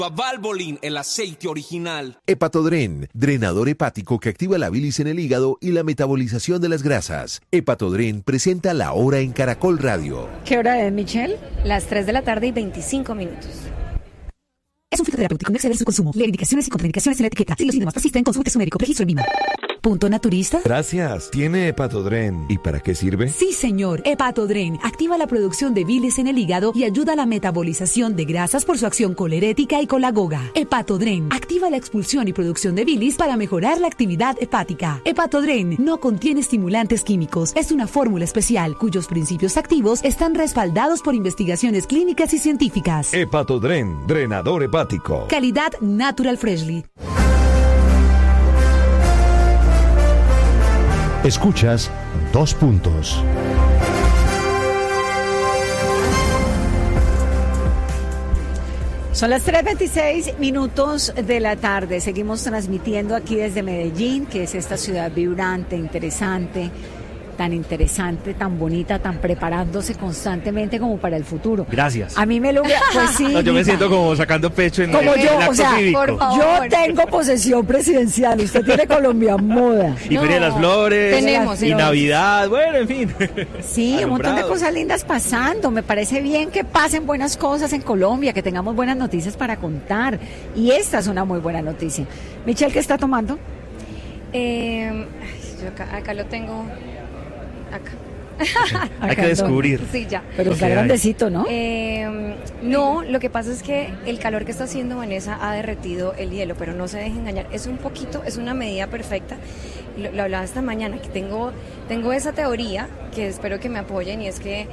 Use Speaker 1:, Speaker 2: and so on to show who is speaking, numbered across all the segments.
Speaker 1: Valvoline, el aceite original.
Speaker 2: Hepatodren, drenador hepático que activa la bilis en el hígado y la metabolización de las grasas. Hepatodren presenta La Hora en Caracol Radio.
Speaker 3: ¿Qué hora es, Michelle?
Speaker 4: Las 3 de la tarde y 25 minutos.
Speaker 5: Es un fitoterapéutico, no exceder su consumo. Lee indicaciones y contraindicaciones en la etiqueta. Si los síntomas persisten, consulte a su médico. Registro en INVIMA. ¿Punto naturista?
Speaker 6: Gracias. ¿Tiene Hepatodren? ¿Y para qué sirve?
Speaker 5: Sí, señor. Hepatodren activa la producción de bilis en el hígado y ayuda a la metabolización de grasas por su acción colerética y colagoga. Hepatodren activa la expulsión y producción de bilis para mejorar la actividad hepática. Hepatodren no contiene estimulantes químicos. Es una fórmula especial cuyos principios activos están respaldados por investigaciones clínicas y científicas.
Speaker 6: Hepatodren, drenador hepático.
Speaker 5: Calidad Natural Freshly.
Speaker 7: Escuchas 2 puntos.
Speaker 3: Son las 3:26 minutos de la tarde. Seguimos transmitiendo aquí desde Medellín, que es esta ciudad vibrante, interesante, tan bonita, tan preparándose constantemente como para el futuro.
Speaker 8: Gracias.
Speaker 3: A mí me logra, pues sí.
Speaker 8: No, yo me siento como sacando pecho en
Speaker 3: como
Speaker 8: el
Speaker 3: yo,
Speaker 8: acto
Speaker 3: o sea,
Speaker 8: cívico.
Speaker 3: por favor. Yo tengo posesión presidencial, usted tiene Colombia Moda.
Speaker 8: Y Feria de las Flores,
Speaker 4: tenemos,
Speaker 8: y Navidad, bueno, en fin.
Speaker 3: Sí, un montón de cosas lindas pasando. Me parece bien que pasen buenas cosas en Colombia, que tengamos buenas noticias para contar. Y esta es una muy buena noticia. Michelle, ¿qué está tomando?
Speaker 4: Yo acá lo tengo. Acá.
Speaker 8: Hay que descubrir.
Speaker 4: Sí, ya.
Speaker 3: Pero está grandecito, ¿no?
Speaker 4: No, lo que pasa es que el calor que está haciendo Vanessa ha derretido el hielo, pero no se deje engañar. Es un poquito, es una medida perfecta. Lo hablaba esta mañana, que tengo esa teoría que espero que me apoyen, y es que...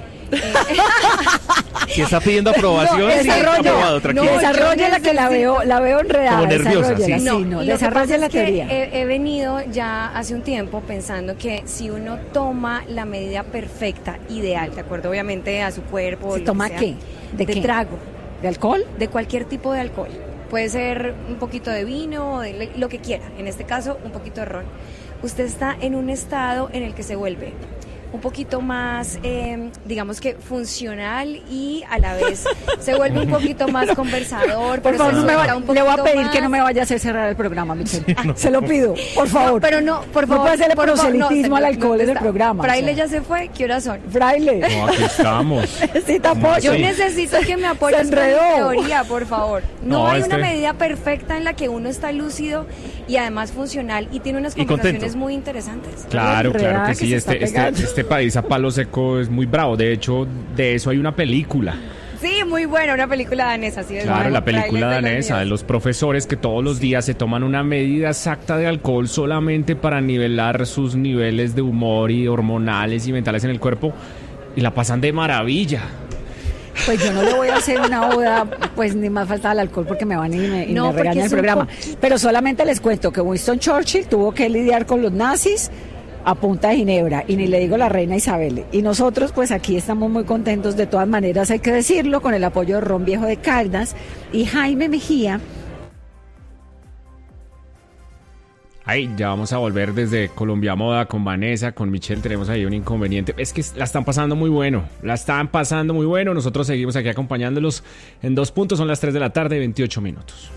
Speaker 8: Si está pidiendo aprobación,
Speaker 3: no,
Speaker 8: sí, aprobado, tranquilo.
Speaker 3: Desarrolla la que la veo enredada.
Speaker 8: Como nerviosa, sí.
Speaker 3: Desarrolla la teoría.
Speaker 4: He venido ya hace un tiempo pensando que si uno toma la medida perfecta, ideal, de acuerdo obviamente a su cuerpo...
Speaker 3: ¿Se toma qué?
Speaker 4: ¿De qué? Trago.
Speaker 3: ¿De alcohol?
Speaker 4: De cualquier tipo de alcohol. Puede ser un poquito de vino, de lo que quiera. En este caso, un poquito de ron. Usted está en un estado en el que se vuelve un poquito más, digamos que funcional, y a la vez se vuelve un poquito más conversador.
Speaker 3: Por favor, le voy a pedir que no me vaya a hacer cerrar el programa, Michelle. Se lo pido, por favor.
Speaker 4: No, pero no, por favor.
Speaker 3: No puede hacerle proselitismo al alcohol en el programa.
Speaker 4: Fraile ya se fue, ¿qué horas son?
Speaker 3: Fraile.
Speaker 8: No, aquí estamos.
Speaker 3: Necesita apoyo.
Speaker 4: Yo necesito que me apoyes con la teoría, por favor. No hay una medida perfecta en la que uno está lúcido y además funcional y tiene unas conversaciones muy interesantes.
Speaker 9: Claro que sí. Este país a palo seco es muy bravo. De hecho, de eso hay una película.
Speaker 4: Sí, muy buena, una película danesa. Sí,
Speaker 9: claro, la película danesa de los profesores que todos los días se toman una medida exacta de alcohol solamente para nivelar sus niveles de humor y hormonales y mentales en el cuerpo, y la pasan de maravilla.
Speaker 3: Pues yo no le voy a hacer una oda, pues ni más falta al alcohol, porque me van y me regañan el programa. Pero solamente les cuento que Winston Churchill tuvo que lidiar con los nazis a punta de ginebra, y ni le digo la reina Isabel. Y nosotros pues aquí estamos muy contentos, de todas maneras hay que decirlo, con el apoyo de Ron Viejo de Caldas y Jaime Mejía.
Speaker 9: Ahí ya vamos a volver desde Colombia Moda con Vanessa, con Michelle. Tenemos ahí un inconveniente. Es que la están pasando muy bueno. Nosotros seguimos aquí acompañándolos en 2 puntos. Son las 3 de la tarde, 28 minutos.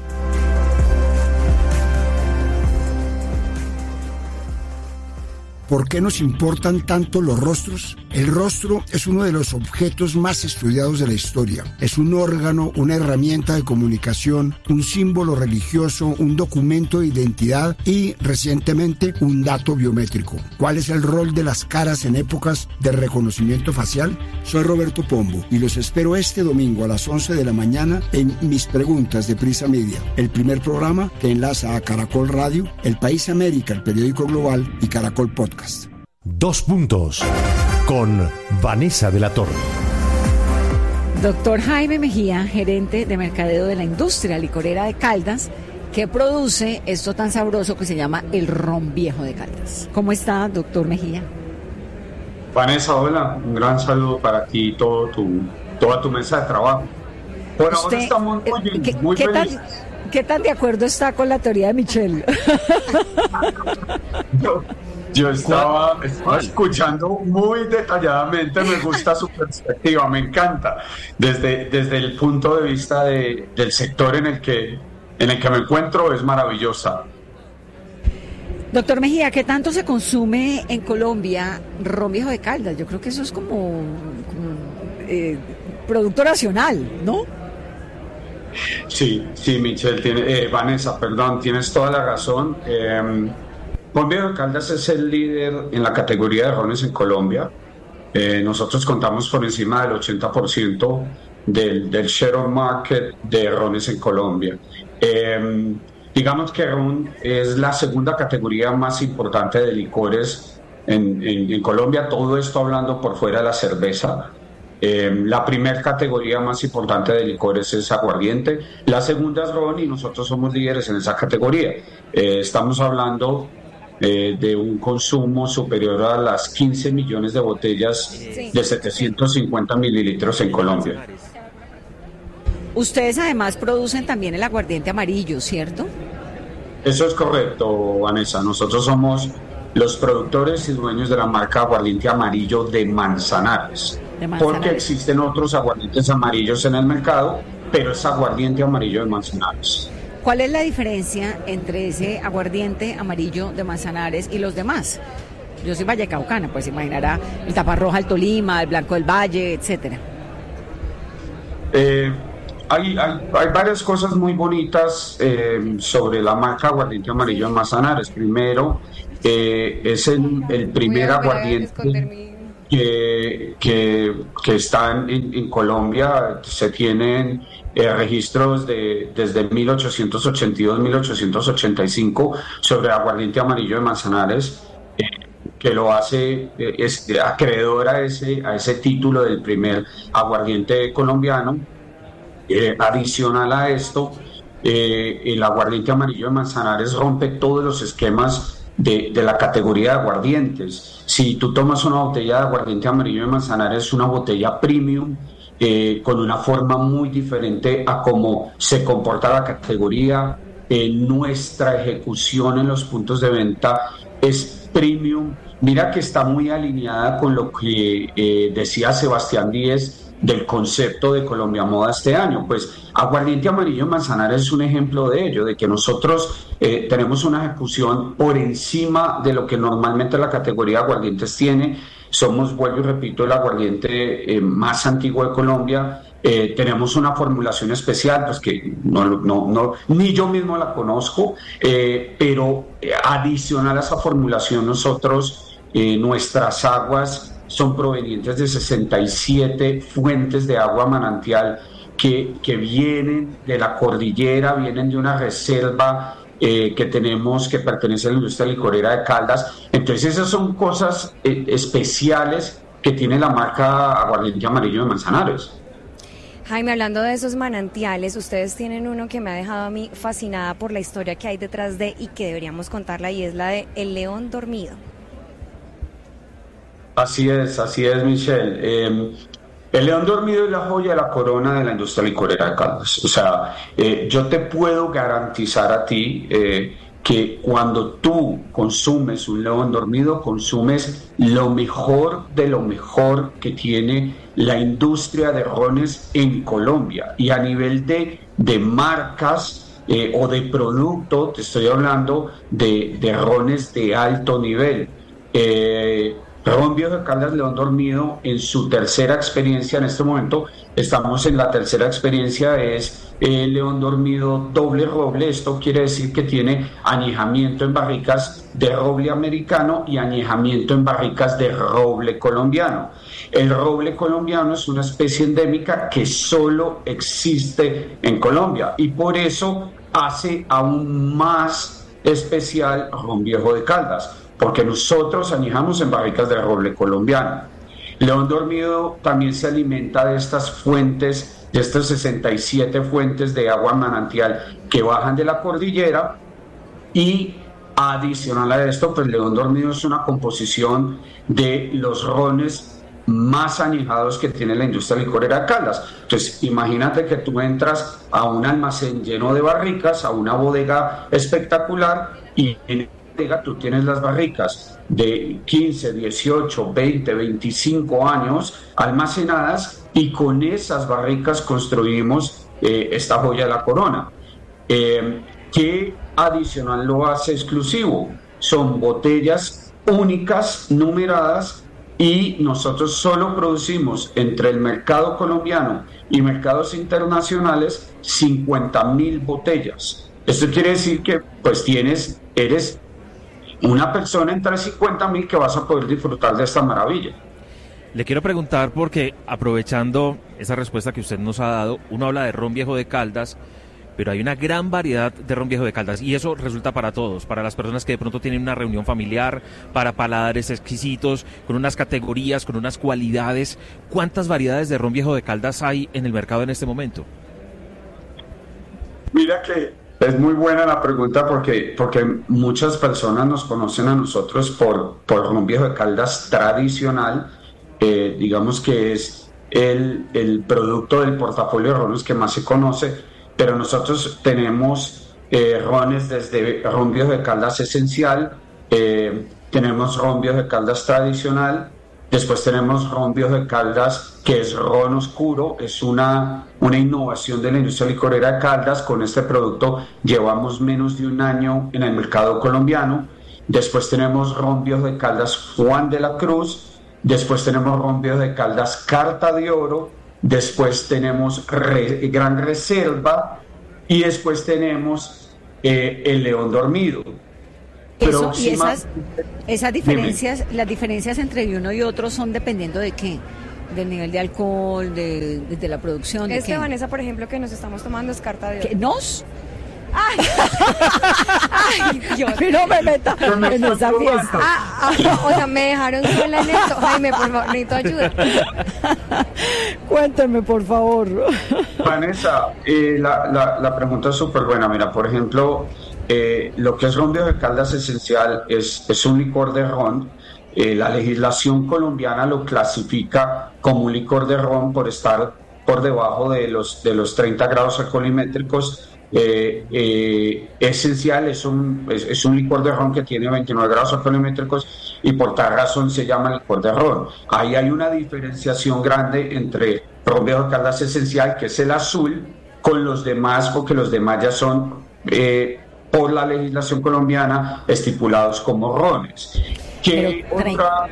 Speaker 10: ¿Por qué nos importan tanto los rostros? El rostro es uno de los objetos más estudiados de la historia. Es un órgano, una herramienta de comunicación, un símbolo religioso, un documento de identidad y, recientemente, un dato biométrico. ¿Cuál es el rol de las caras en épocas de reconocimiento facial? Soy Roberto Pombo y los espero este domingo a las 11 de la mañana en Mis Preguntas de Prisa Media, el primer programa que enlaza a Caracol Radio, El País América, el periódico global, y Caracol Podcast.
Speaker 7: 2 puntos con Vanessa de la Torre.
Speaker 3: Doctor Jaime Mejía, gerente de mercadeo de la industria licorera de Caldas, que produce esto tan sabroso que se llama el Ron Viejo de Caldas. ¿Cómo está, doctor Mejía?
Speaker 11: Vanessa, hola, un gran saludo para ti y toda tu mesa de trabajo. Por ahora estamos muy felices.
Speaker 3: ¿Qué tan de acuerdo está con la teoría de Michelle?
Speaker 11: Yo estaba escuchando muy detalladamente, me gusta su perspectiva, me encanta, desde el punto de vista del sector en el que me encuentro, es maravillosa.
Speaker 3: Doctor Mejía, ¿qué tanto se consume en Colombia ron Viejo de Caldas? Yo creo que eso es como producto nacional, ¿no?
Speaker 11: Sí, Michelle, Vanessa, perdón, tienes toda la razón. Ron Viejo de Caldas es el líder en la categoría de rones en Colombia. Nosotros contamos por encima del 80% del share of market de rones en Colombia. Digamos que ron es la segunda categoría más importante de licores en Colombia, todo esto hablando por fuera de la cerveza. La primera categoría más importante de licores es aguardiente, la segunda es ron y nosotros somos líderes en esa categoría. Estamos hablando de un consumo superior a las 15 millones de botellas de 750 mililitros en Colombia.
Speaker 3: Ustedes además producen también el aguardiente amarillo, ¿cierto?
Speaker 11: Eso es correcto, Vanessa. Nosotros somos los productores y dueños de la marca Aguardiente Amarillo de Manzanares. Porque existen otros aguardientes amarillos en el mercado, pero es Aguardiente Amarillo de Manzanares.
Speaker 3: ¿Cuál es la diferencia entre ese aguardiente amarillo de Manzanares y los demás? Yo soy vallecaucana, pues imaginará el taparroja, el Tolima, el blanco del Valle, etcétera.
Speaker 11: Hay varias cosas muy bonitas sobre la marca Aguardiente Amarillo de Manzanares. Primero, es el primer aguardiente que está en Colombia. Se tienen registros desde 1882-1885 sobre aguardiente amarillo de Manzanares, que lo hace acreedor a ese título del primer aguardiente colombiano. Adicional a esto, el aguardiente amarillo de Manzanares rompe todos los esquemas de la categoría de aguardientes. Si tú tomas una botella de aguardiente amarillo de Manzanares, es una botella premium, con una forma muy diferente a cómo se comporta la categoría. Nuestra ejecución en los puntos de venta es premium. Mira que está muy alineada con lo que decía Sebastián Díez del concepto de Colombia Moda este año. Pues Aguardiente Amarillo de Manzanares es un ejemplo de ello, de que nosotros tenemos una ejecución por encima de lo que normalmente la categoría de aguardientes tiene. Somos, vuelvo y repito, el aguardiente más antiguo de Colombia. Tenemos una formulación especial, pues que no ni yo mismo la conozco, pero adicional a esa formulación, nosotros, nuestras aguas son provenientes de 67 fuentes de agua manantial que vienen de la cordillera, vienen de una reserva que tenemos, que pertenece a la industria licorera de Caldas. Entonces esas son cosas especiales que tiene la marca Aguardiente Amarillo de Manzanares.
Speaker 4: Jaime, hablando de esos manantiales, ustedes tienen uno que me ha dejado a mí fascinada por la historia que hay detrás de y que deberíamos contarla, y es la de El León Dormido.
Speaker 11: Así es, Michelle. El León Dormido es la joya de la corona de la industria licorera de Caldas. O sea, yo te puedo garantizar a ti que cuando tú consumes un León Dormido, consumes lo mejor de lo mejor que tiene la industria de rones en Colombia. Y a nivel de marcas o de producto, te estoy hablando de rones de alto nivel. Ron Viejo de Caldas León Dormido, en su tercera experiencia en este momento, estamos en la tercera experiencia, es León Dormido doble roble. Esto quiere decir que tiene añejamiento en barricas de roble americano y añejamiento en barricas de roble colombiano. El roble colombiano es una especie endémica que solo existe en Colombia y por eso hace aún más especial Ron Viejo de Caldas, porque nosotros añejamos en barricas de roble colombiano. León Dormido también se alimenta de estas fuentes, de estas 67 fuentes de agua manantial que bajan de la cordillera, y adicional a esto, pues León Dormido es una composición de los rones más añejados que tiene la industria licorera de Caldas. Entonces, imagínate que tú entras a un almacén lleno de barricas, a una bodega espectacular, y en bodega tú tienes las barricas de 15, 18, 20, 25 años almacenadas, y con esas barricas construimos esta joya de la corona. ¿Qué adicional lo hace exclusivo? Son botellas únicas, numeradas, y nosotros solo producimos entre el mercado colombiano y mercados internacionales 50,000 botellas. Esto quiere decir que pues eres una persona entre 50,000 que vas a poder disfrutar de esta maravilla.
Speaker 8: Le quiero preguntar, porque aprovechando esa respuesta que usted nos ha dado, uno habla de ron viejo de Caldas, pero hay una gran variedad de ron viejo de Caldas, y eso resulta para todos, para las personas que de pronto tienen una reunión familiar, para paladares exquisitos, con unas categorías, con unas cualidades. ¿Cuántas variedades de ron viejo de Caldas hay en el mercado en este momento?
Speaker 11: Mira que es muy buena la pregunta, porque muchas personas nos conocen a nosotros por ron viejo de Caldas tradicional, digamos que es el producto del portafolio de rones que más se conoce, pero nosotros tenemos rones desde ron viejo de Caldas esencial, tenemos ron viejo de Caldas tradicional, después tenemos ron viejo de Caldas que es ron oscuro, es una innovación de la industria licorera de Caldas. Con este producto llevamos menos de un año en el mercado colombiano. Después tenemos ron viejo de Caldas Juan de la Cruz, después tenemos ron viejo de Caldas Carta de Oro, después tenemos Gran Reserva, y después tenemos el León Dormido.
Speaker 3: Eso, y esas diferencias, las diferencias entre uno y otro son dependiendo de qué, del nivel de alcohol, de la producción.
Speaker 4: Vanessa, por ejemplo, que nos estamos tomando es Carta de Oro.
Speaker 3: ¿Qué? ¿Nos?
Speaker 4: ¡Ay! ¡Ay, Dios!
Speaker 3: No me meta en esa fiesta.
Speaker 4: O sea, me dejaron sola en esto. Jaime, por favor, necesito ayuda.
Speaker 3: Cuéntame, por favor.
Speaker 11: Vanessa, la pregunta es súper buena. Mira, por ejemplo, lo que es ron viejo de Caldas esencial es un licor de ron. La legislación colombiana lo clasifica como un licor de ron por estar por debajo de los 30 grados alcoholimétricos. Esencial es un licor de ron que tiene 29 grados alcoholimétricos, y por tal razón se llama licor de ron. Ahí hay una diferenciación grande entre ron viejo de Caldas esencial, que es el azul, con los demás, porque los demás ya son por la legislación colombiana estipulados como rones. ¿Qué otra?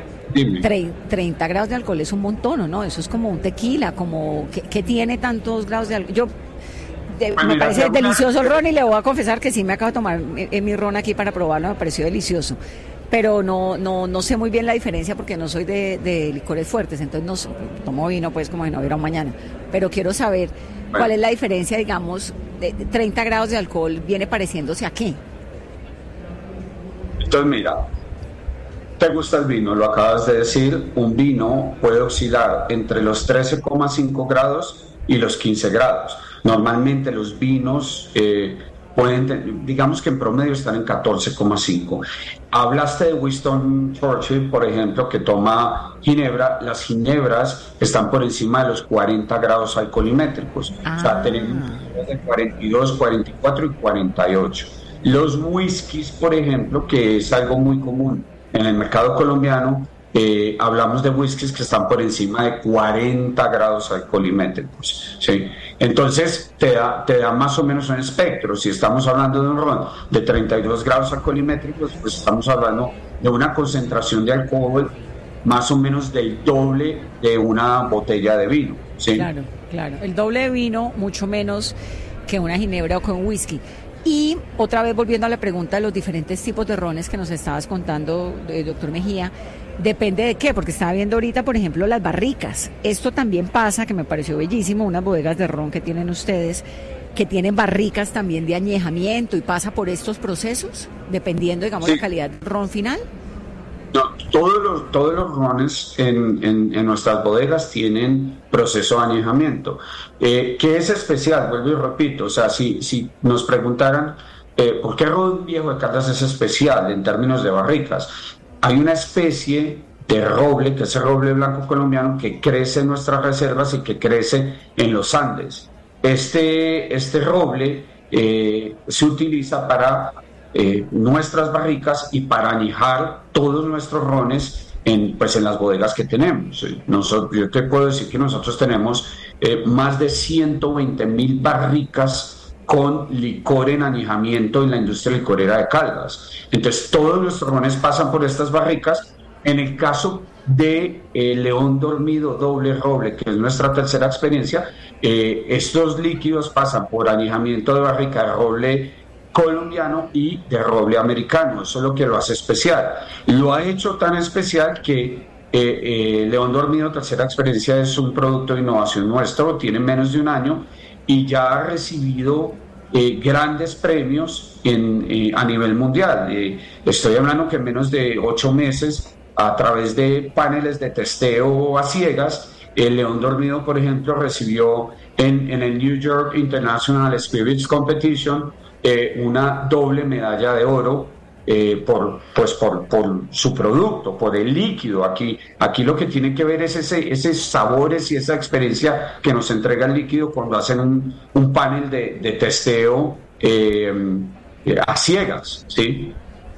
Speaker 3: 30 grados de alcohol es un montón, ¿no? Eso es como un tequila, como que tiene tantos grados de alcohol. Me parece delicioso el ron, y le voy a confesar que sí me acabo de tomar mi ron aquí para probarlo, me pareció delicioso, pero no sé muy bien la diferencia porque no soy de licores fuertes, entonces no tomo vino pues como si no hubiera un mañana, pero quiero saber cuál es la diferencia, digamos, de 30 grados de alcohol, viene pareciéndose a qué.
Speaker 11: Entonces mira, ¿te gusta el vino? Lo acabas de decir, un vino puede oscilar entre los 13,5 grados y los 15 grados. Normalmente los vinos pueden, digamos que en promedio están en 14,5. Hablaste de Winston Churchill, por ejemplo, que toma ginebra. Las ginebras están por encima de los 40 grados alcoholimétricos. O sea, tenemos de 42, 44 y 48. Los whiskies, por ejemplo, que es algo muy común en el mercado colombiano, hablamos de whiskies que están por encima de 40 grados alcoholimétricos, ¿sí? Entonces te da más o menos un espectro. Si estamos hablando de un ron de 32 grados alcoholimétricos, pues estamos hablando de una concentración de alcohol más o menos del doble de una botella de vino, ¿sí?
Speaker 3: Claro, el doble de vino, mucho menos que una ginebra o que un whisky. Y otra vez volviendo a la pregunta de los diferentes tipos de rones que nos estabas contando, doctor Mejía, ¿depende de qué? Porque estaba viendo ahorita, por ejemplo, las barricas. Esto también pasa, que me pareció bellísimo, unas bodegas de ron que tienen ustedes, que tienen barricas también de añejamiento, y pasa por estos procesos, dependiendo, digamos,
Speaker 11: sí,
Speaker 3: la calidad del ron final.
Speaker 11: No, todos los rones en nuestras bodegas tienen proceso de añejamiento. ¿Qué es especial? Vuelvo y repito, o sea, si nos preguntaran ¿por qué ron viejo de Caldas es especial en términos de barricas? Hay una especie de roble, que es el roble blanco colombiano, que crece en nuestras reservas y que crece en los Andes. Este roble se utiliza para nuestras barricas y para añejar todos nuestros rones en las bodegas que tenemos. Yo te puedo decir que nosotros tenemos más de 120,000 barricas con licor en añejamiento en la industria licorera de Caldas. Entonces todos nuestros rones pasan por estas barricas. En el caso de León Dormido Doble Roble, que es nuestra tercera experiencia, estos líquidos pasan por añejamiento de barrica de roble colombiano y de roble americano. Eso es lo que lo hace especial. Lo ha hecho tan especial que León Dormido tercera experiencia es un producto de innovación nuestro, tiene menos de un año y ya ha recibido grandes premios a nivel mundial. Estoy hablando que en menos de 8 meses, a través de paneles de testeo a ciegas, el León Dormido, por ejemplo, recibió en el New York International Spirits Competition una doble medalla de oro por su producto, por el líquido. Aquí lo que tiene que ver es ese sabores y esa experiencia que nos entrega el líquido cuando hacen un panel de testeo a ciegas, ¿sí?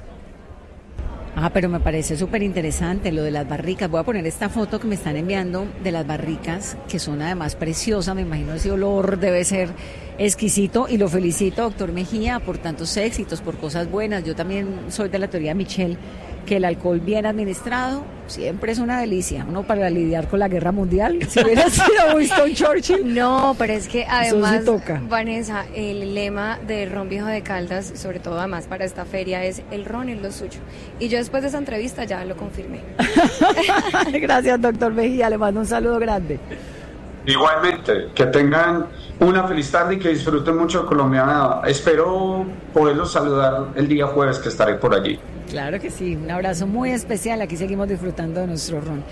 Speaker 3: Pero me parece súper interesante lo de las barricas. Voy a poner esta foto que me están enviando de las barricas, que son además preciosas. Me imagino ese olor debe ser exquisito y lo felicito, doctor Mejía, por tantos éxitos, por cosas buenas. Yo también soy de la teoría de Michel, que el alcohol bien administrado siempre es una delicia, ¿no? Para lidiar con la guerra mundial, si hubiera sido Winston Churchill.
Speaker 4: No, pero es que además,
Speaker 3: sí toca.
Speaker 4: Vanessa, el lema de Ron Viejo de Caldas, sobre todo además para esta feria, es el ron es lo suyo. Y yo después de esa entrevista ya lo confirmé.
Speaker 3: Gracias, doctor Mejía, le mando un saludo grande.
Speaker 11: Igualmente, que tengan una feliz tarde y que disfruten mucho de Colombia. Espero poderlos saludar el día jueves que estaré por allí.
Speaker 3: Claro que sí, un abrazo muy especial. Aquí seguimos disfrutando de nuestro ron.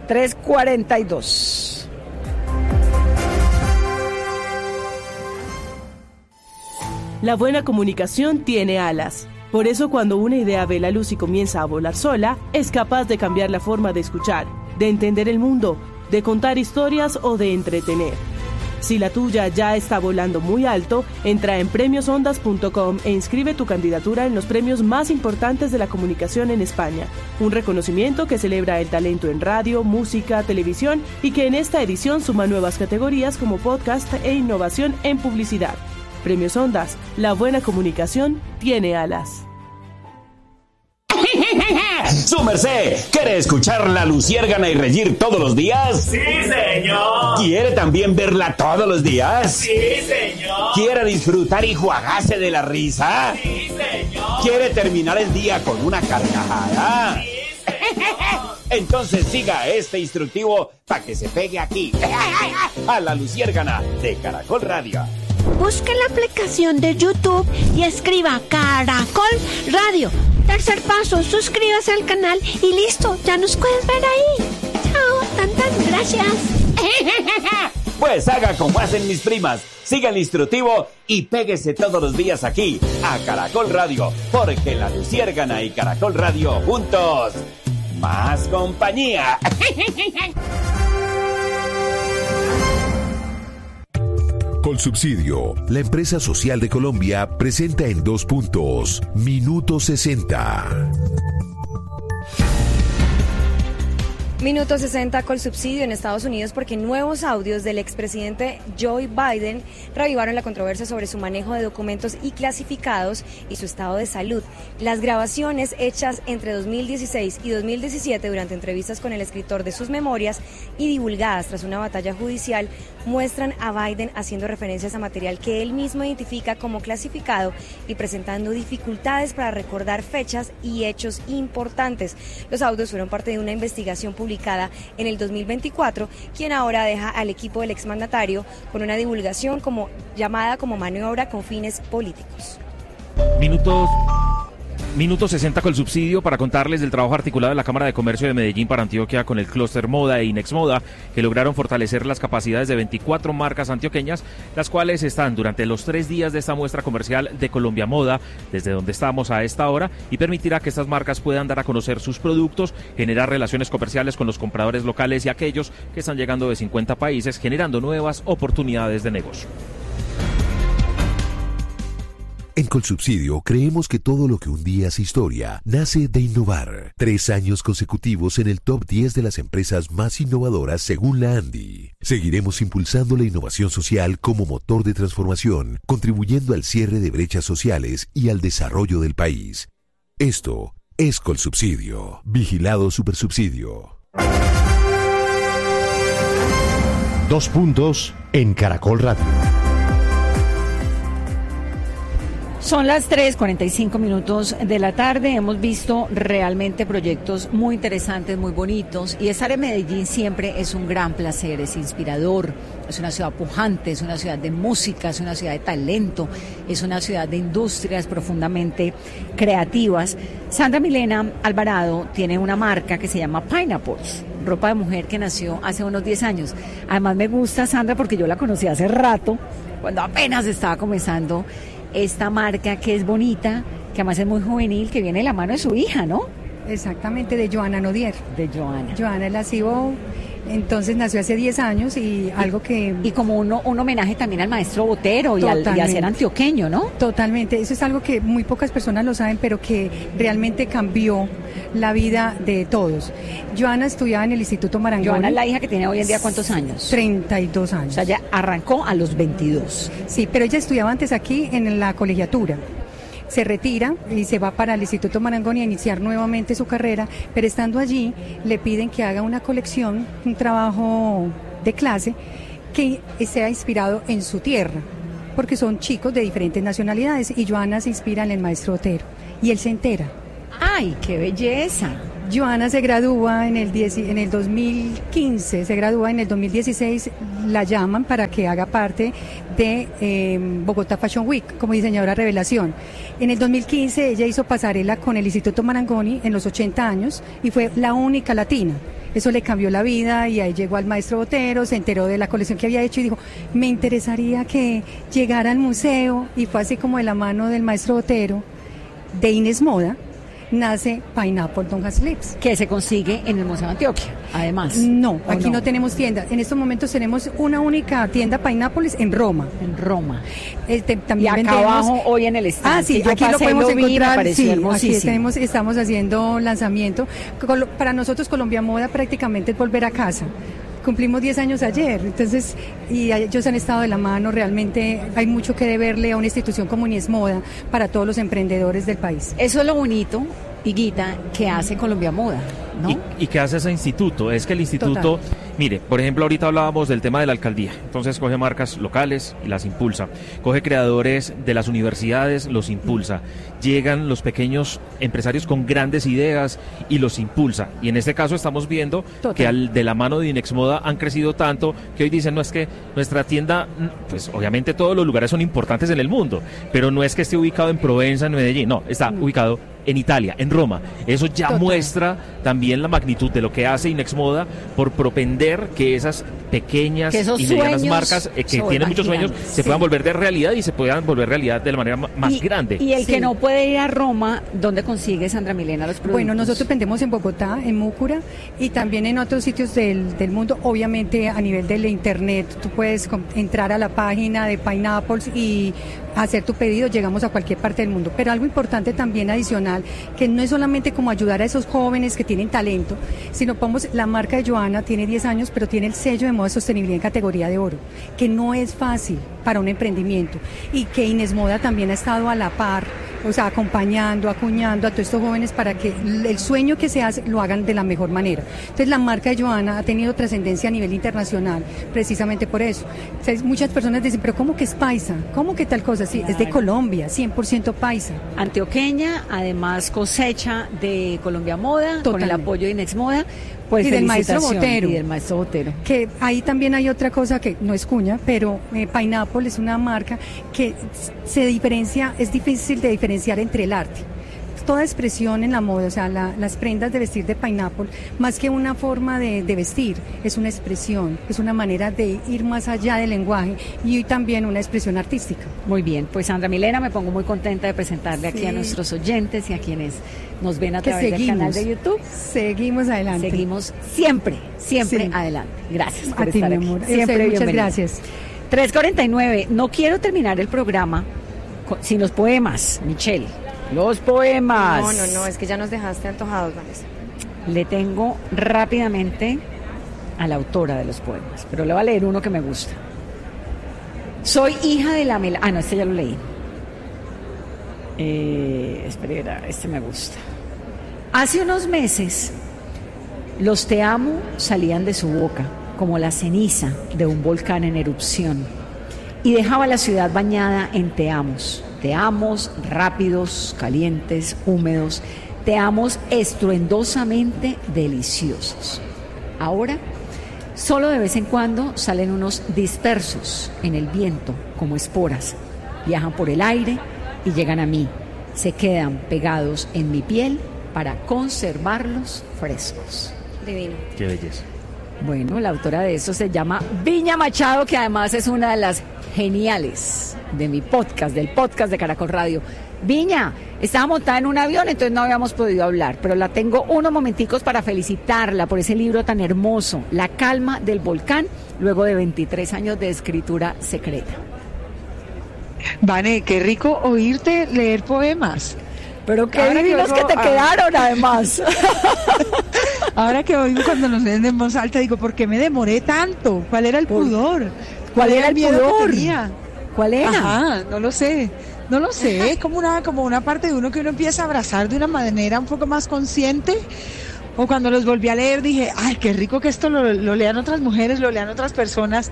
Speaker 3: 3:42.
Speaker 12: La buena comunicación tiene alas. Por eso cuando una idea ve la luz y comienza a volar sola, es capaz de cambiar la forma de escuchar, de entender el mundo, de contar historias o de entretener. Si la tuya ya está volando muy alto, entra en premiosondas.com e inscribe tu candidatura en los premios más importantes de la comunicación en España. Un reconocimiento que celebra el talento en radio, música, televisión y que en esta edición suma nuevas categorías como podcast e innovación en publicidad. Premios Ondas, la buena comunicación tiene alas.
Speaker 13: ¡Su merced! ¿Quiere escuchar La Luciérgana y reír todos los días?
Speaker 14: ¡Sí, señor!
Speaker 13: ¿Quiere también verla todos los días?
Speaker 14: ¡Sí, señor!
Speaker 13: ¿Quiere disfrutar y jugarse de la risa?
Speaker 14: ¡Sí, señor!
Speaker 13: ¿Quiere terminar el día con una carcajada?
Speaker 14: ¡Sí, señor!
Speaker 13: Entonces siga este instructivo para que se pegue aquí, a La Luciérgana de Caracol Radio.
Speaker 15: Busque la aplicación de YouTube y escriba Caracol Radio. Tercer paso, suscríbase al canal y listo, ya nos puedes ver ahí. Chao, gracias.
Speaker 13: Pues haga como hacen mis primas, siga el instructivo y péguese todos los días aquí, a Caracol Radio, porque La Luciérgana y Caracol Radio juntos, más compañía.
Speaker 2: Colsubsidio, la empresa social de Colombia, presenta en 2 puntos, Minuto 60.
Speaker 4: Minuto 60 Colsubsidio en Estados Unidos, porque nuevos audios del expresidente Joe Biden reavivaron la controversia sobre su manejo de documentos y clasificados y su estado de salud. Las grabaciones hechas entre 2016 y 2017 durante entrevistas con el escritor de sus memorias y divulgadas tras una batalla judicial muestran a Biden haciendo referencias a material que él mismo identifica como clasificado y presentando dificultades para recordar fechas y hechos importantes. Los audios fueron parte de una investigación publicada en el 2024, quien ahora deja al equipo del exmandatario con una divulgación llamada como maniobra con fines políticos.
Speaker 8: Minuto 60 Colsubsidio para contarles del trabajo articulado de la Cámara de Comercio de Medellín para Antioquia con el Clúster Moda e Inex Moda, que lograron fortalecer las capacidades de 24 marcas antioqueñas, las cuales están durante los 3 días de esta muestra comercial de Colombia Moda, desde donde estamos a esta hora, y permitirá que estas marcas puedan dar a conocer sus productos, generar relaciones comerciales con los compradores locales y aquellos que están llegando de 50 países, generando nuevas oportunidades de negocio.
Speaker 2: En Colsubsidio creemos que todo lo que un día hace historia nace de innovar. 3 años consecutivos en el top 10 de las empresas más innovadoras según la ANDI. Seguiremos impulsando la innovación social como motor de transformación, contribuyendo al cierre de brechas sociales y al desarrollo del país. Esto es Colsubsidio. Vigilado Supersubsidio.
Speaker 7: 2 puntos en Caracol Radio.
Speaker 3: Son las 3:45 de la tarde. Hemos visto realmente proyectos muy interesantes, muy bonitos. Y estar en Medellín siempre es un gran placer, es inspirador. Es una ciudad pujante, es una ciudad de música, es una ciudad de talento, es una ciudad de industrias profundamente creativas. Sandra Milena Alvarado tiene una marca que se llama Pineapples, ropa de mujer que nació hace unos 10 años. Además me gusta, Sandra, porque yo la conocí hace rato, cuando apenas estaba comenzando esta marca que es bonita, que además es muy juvenil, que viene de la mano de su hija, ¿no?
Speaker 16: Exactamente, de Joana Nodier.
Speaker 3: De Joana.
Speaker 16: Joana es la CEO, entonces nació hace 10 años y algo que...
Speaker 3: Y como un homenaje también al maestro Botero y a ser antioqueño, ¿no?
Speaker 16: Totalmente, eso es algo que muy pocas personas lo saben, pero que realmente cambió la vida de todos. Joana estudiaba en el Instituto Marangoni.
Speaker 3: Joana es la hija que tiene hoy en día, ¿cuántos años?
Speaker 16: 32 años.
Speaker 3: O sea, ella arrancó a los 22.
Speaker 16: Sí, pero ella estudiaba antes aquí en la colegiatura. Se retira y se va para el Instituto Marangoni a iniciar nuevamente su carrera, pero estando allí le piden que haga una colección, un trabajo de clase que sea inspirado en su tierra, porque son chicos de diferentes nacionalidades y Joana se inspira en el maestro Botero y él se entera.
Speaker 3: ¡Ay, qué belleza!
Speaker 16: Joana se gradúa en el 2015, se gradúa en el 2016, la llaman para que haga parte de Bogotá Fashion Week como diseñadora revelación. En el 2015 ella hizo pasarela con el Instituto Marangoni en los 80 años y fue la única latina. Eso le cambió la vida y ahí llegó al maestro Botero, se enteró de la colección que había hecho y dijo, me interesaría que llegara al museo, y fue así como de la mano del maestro Botero, de Inés Moda, nace Pineapple Don't Have Lips.
Speaker 3: Que se consigue en el Museo de Antioquia, además.
Speaker 16: No, aquí no tenemos tienda. En estos momentos tenemos una única tienda Pineapple en Roma.
Speaker 3: En Roma.
Speaker 16: También
Speaker 3: y acá abajo, hoy en el stand.
Speaker 16: Ah, sí, aquí lo podemos encontrar. Sí, aquí estamos haciendo lanzamiento. Para nosotros Colombia Moda prácticamente es volver a casa. Cumplimos 10 años ayer, entonces, y ellos han estado de la mano, realmente hay mucho que deberle a una institución como Inés Moda para todos los emprendedores del país.
Speaker 3: Eso es lo bonito, Higuita, que hace Colombia Moda, ¿no?
Speaker 8: ¿Y qué hace ese instituto? Es que el instituto, mire, por ejemplo, ahorita hablábamos del tema de la alcaldía, entonces coge marcas locales y las impulsa, coge creadores de las universidades, los impulsa, llegan los pequeños empresarios con grandes ideas y los impulsa, y en este caso estamos viendo que de la mano de Inex Moda han crecido tanto que hoy dicen, no es que nuestra tienda, pues obviamente todos los lugares son importantes en el mundo, pero no es que esté ubicado en Provenza, en Medellín, no, está ubicado en Italia, en Roma. Eso ya muestra también la magnitud de lo que hace Inex Moda por propender que esas pequeñas y medianas marcas que tienen muchos sueños se puedan volver de realidad y se puedan volver realidad de la manera más grande.
Speaker 3: Y el que no puede ir a Roma, ¿dónde consigue, Sandra Milena, los productos?
Speaker 16: Bueno, nosotros vendemos en Bogotá, en Múcura y también en otros sitios del mundo. Obviamente a nivel del internet, tú puedes entrar a la página de Pineapples y hacer tu pedido, llegamos a cualquier parte del mundo. Pero algo importante también adicional, que no es solamente como ayudar a esos jóvenes que tienen talento, sino la marca de Joana tiene 10 años, pero tiene el sello de moda sostenibilidad en categoría de oro, que no es fácil para un emprendimiento, y que Inés Moda también ha estado a la par, o sea, acompañando, acuñando a todos estos jóvenes para que el sueño que se hace lo hagan de la mejor manera. Entonces la marca de Joana ha tenido trascendencia a nivel internacional, precisamente por eso. O sea, muchas personas dicen, pero ¿cómo que es paisa? ¿Cómo que tal cosa? Sí, es de Colombia, 100% paisa.
Speaker 3: Antioqueña, además cosecha de Colombia Moda, con el apoyo de Inex Moda. Pues
Speaker 16: y del maestro Botero.
Speaker 3: Y del maestro Botero.
Speaker 16: Que ahí también hay otra cosa que no es cuña, pero Pineapple es una marca que se diferencia, es difícil de diferenciar entre el arte. Toda expresión en la moda, o sea, las prendas de vestir de Pineapple, más que una forma de vestir, es una expresión, es una manera de ir más allá del lenguaje y también una expresión artística.
Speaker 3: Muy bien, pues Sandra Milena, me pongo muy contenta de presentarle aquí a nuestros oyentes y a quienes nos ven a través del canal de YouTube.
Speaker 16: Seguimos adelante.
Speaker 3: Seguimos siempre adelante. Gracias por
Speaker 16: a ti,
Speaker 3: estar
Speaker 16: mi amor.
Speaker 3: aquí. Siempre
Speaker 16: muchas gracias.
Speaker 3: 3:49. No quiero terminar el programa sin los poemas, Michelle. Los poemas.
Speaker 4: No, es que ya nos dejaste antojados, Vanessa.
Speaker 3: Le tengo rápidamente a la autora de los poemas, pero le voy a leer uno que me gusta. Soy hija de la melodía. No, este ya lo leí. Espera, este me gusta. Hace unos meses, los te amo salían de su boca como la ceniza de un volcán en erupción y dejaba la ciudad bañada en te amos rápidos, calientes, húmedos, te amos estruendosamente deliciosos. Ahora, solo de vez en cuando salen unos dispersos en el viento como esporas, viajan por el aire y llegan a mí, se quedan pegados en mi piel para conservarlos frescos.
Speaker 4: Divino.
Speaker 8: Qué belleza.
Speaker 3: Bueno, la autora de eso se llama Viña Machado, que además es una de las geniales de mi podcast, del podcast de Caracol Radio. Viña, estaba montada en un avión, entonces no habíamos podido hablar, pero la tengo unos momenticos para felicitarla por ese libro tan hermoso, La calma del volcán, luego de 23 años de escritura secreta.
Speaker 17: Vane, qué rico oírte leer poemas.
Speaker 3: Pero qué divinos que te quedaron, además.
Speaker 17: Ahora que oigo cuando nos leen en voz alta, digo, ¿por qué me demoré tanto? ¿Cuál era el pudor?
Speaker 3: ¿Cuál era el pudor? ¿Cuál era?
Speaker 17: Ajá, no lo sé, es como una parte de uno que uno empieza a abrazar de una manera un poco más consciente. O cuando los volví a leer dije, ay, qué rico que esto lo lean otras mujeres, lo lean otras personas.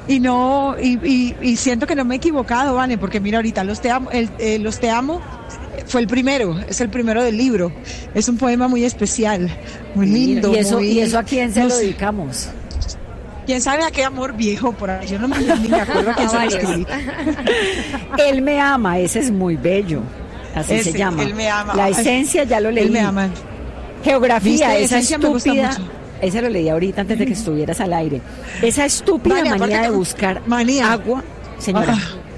Speaker 17: Y siento que no me he equivocado, Vane, porque mira, ahorita Los te amo fue es el primero del libro. Es un poema muy especial, muy lindo.
Speaker 3: ¿Y eso a quién se lo dedicamos?
Speaker 17: ¿Quién sabe a qué amor viejo por ahí? Yo no me acuerdo a quién se lo escribí.
Speaker 3: Él me ama, ese es muy bello. Así se llama.
Speaker 17: Él me ama.
Speaker 3: La esencia ya lo leí.
Speaker 17: Él me ama.
Speaker 3: Geografía, esa
Speaker 17: esencia estúpida.
Speaker 3: Ese lo leí ahorita antes de que estuvieras al aire. Esa estúpida manía de buscar agua. Señora.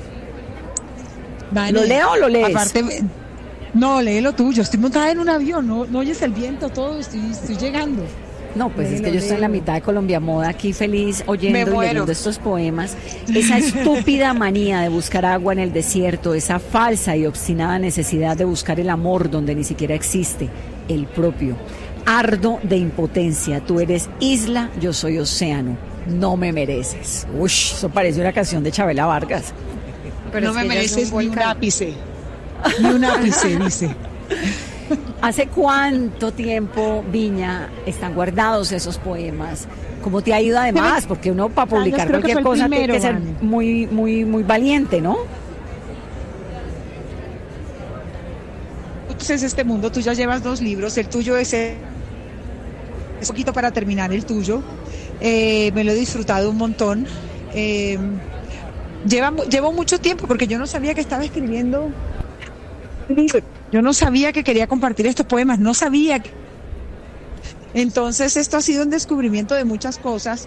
Speaker 3: ¿Lo leo o lo lees?
Speaker 17: Aparte, no, lee lo tuyo. Estoy montada en un avión, no oyes el viento, todo, estoy llegando.
Speaker 3: No, pues es que yo estoy en la mitad de Colombia Moda, aquí feliz oyendo y leyendo estos poemas. Esa estúpida manía de buscar agua en el desierto, esa falsa y obstinada necesidad de buscar el amor donde ni siquiera existe, el propio. Ardo de impotencia, tú eres isla, yo soy océano, no me mereces. Uy, eso parece una canción de Chabela Vargas.
Speaker 17: Pero no me mereces ni un ápice, dice.
Speaker 3: ¿Hace cuánto tiempo, Viña, están guardados esos poemas? ¿Cómo te ha ido además? Porque uno para publicar cualquier cosa tiene que ser muy, muy, muy valiente, ¿no?
Speaker 17: Entonces este mundo, tú ya llevas 2 libros, el tuyo es poquito para terminar el tuyo. Me lo he disfrutado un montón. Llevo mucho tiempo porque yo no sabía que estaba escribiendo. Yo no sabía que quería compartir estos poemas, no sabía. Entonces esto ha sido un descubrimiento de muchas cosas.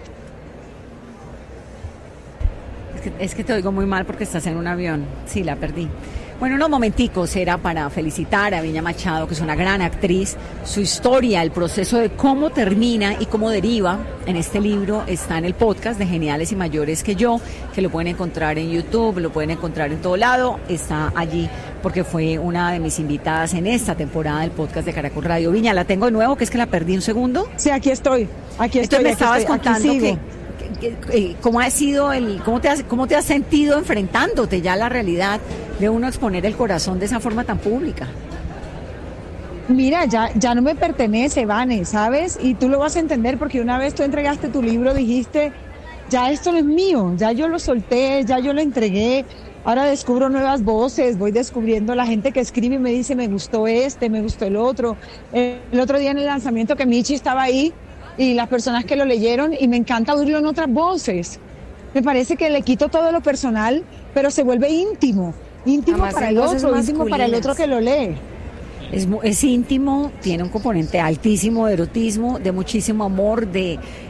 Speaker 3: Es que te oigo muy mal porque estás en un avión. Sí, la perdí. Bueno, unos momenticos era para felicitar a Viña Machado, que es una gran actriz. Su historia, el proceso de cómo termina y cómo deriva en este libro está en el podcast de Geniales y Mayores que Yo, que lo pueden encontrar en YouTube, lo pueden encontrar en todo lado. Está allí porque fue una de mis invitadas en esta temporada del podcast de Caracol Radio. Viña, ¿la tengo de nuevo? ¿Que es que la perdí un segundo?
Speaker 17: Sí, aquí estoy.
Speaker 3: Entonces me estabas contando ¿cómo ha sido cómo te has sentido enfrentándote ya a la realidad de uno exponer el corazón de esa forma tan pública?
Speaker 17: Mira, ya no me pertenece, Vane, ¿sabes? Y tú lo vas a entender porque una vez tú entregaste tu libro, dijiste, ya esto no es mío, ya yo lo solté, ya yo lo entregué. Ahora descubro nuevas voces, voy descubriendo la gente que escribe y me dice, me gustó me gustó el otro. El otro día en el lanzamiento que Michi estaba ahí, y las personas que lo leyeron, y me encanta oírlo en otras voces. Me parece que le quito todo lo personal, pero se vuelve íntimo además para el otro, íntimo para el otro que lo lee.
Speaker 3: Es íntimo, tiene un componente altísimo de erotismo, de muchísimo amor, de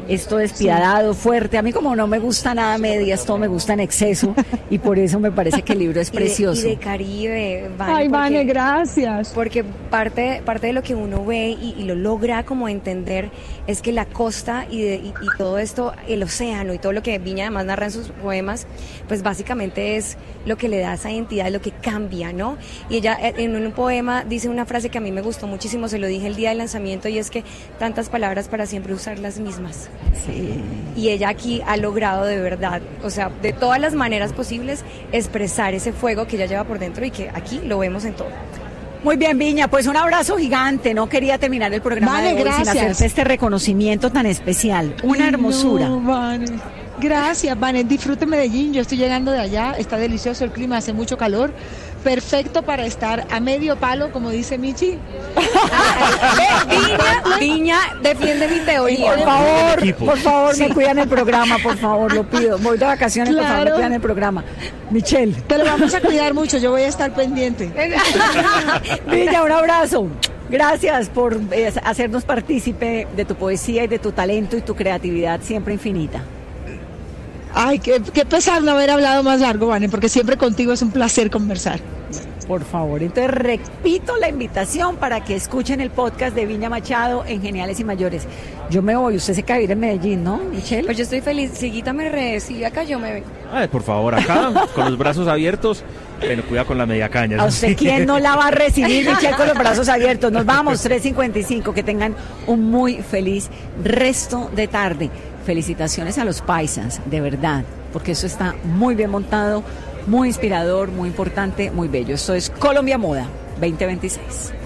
Speaker 3: esto despiadado, fuerte. A mí como no me gusta nada medias, todo me gusta en exceso y por eso me parece que el libro es precioso.
Speaker 4: Y de Caribe, Vane.
Speaker 17: Ay, Vane, gracias.
Speaker 4: Porque parte de lo que uno ve y lo logra como entender es que la costa y todo esto, el océano y todo lo que Viña además narra en sus poemas, pues básicamente es lo que le da esa identidad, lo que cambia, ¿no? Y ella en un poema dice una frase que a mí me gustó muchísimo, se lo dije el día del lanzamiento, y es que tantas palabras para siempre usar las mismas.
Speaker 3: Sí.
Speaker 4: Y ella aquí ha logrado de verdad, o sea, de todas las maneras posibles, expresar ese fuego que ella lleva por dentro y que aquí lo vemos en todo.
Speaker 3: Muy bien, Viña, pues un abrazo gigante. No quería terminar el programa de hoy sin hacerte este reconocimiento tan especial. Una hermosura.
Speaker 17: No, Vane. Gracias, Vane. Disfrute Medellín. Yo estoy llegando de allá. Está delicioso el clima, hace mucho calor. Perfecto para estar a medio palo, como dice Michi.
Speaker 4: Viña, defiende mi teoría.
Speaker 3: Por favor, me cuidan el programa, por favor, lo pido. Voy de vacaciones, por favor, me cuidan el programa. Michelle.
Speaker 17: Te lo vamos a cuidar mucho, yo voy a estar pendiente.
Speaker 3: Viña, un abrazo. Gracias por hacernos partícipe de tu poesía y de tu talento y tu creatividad siempre infinita.
Speaker 17: Ay, qué pesar no haber hablado más largo, Vane, porque siempre contigo es un placer conversar.
Speaker 3: Por favor, entonces repito la invitación para que escuchen el podcast de Viña Machado en Geniales y Mayores. Yo me voy, usted se queda a vivir en Medellín, ¿no, Michelle?
Speaker 4: Pues yo estoy feliz, si Guita me recibe acá, yo me vengo.
Speaker 8: Ay, por favor, acá, con los brazos abiertos, pero cuida con la media caña.
Speaker 3: ¿A usted quién no la va a recibir, Michelle, con los brazos abiertos? Nos vamos, 3:55, que tengan un muy feliz resto de tarde. Felicitaciones a los paisas, de verdad, porque eso está muy bien montado, muy inspirador, muy importante, muy bello. Esto es Colombia Moda 2026.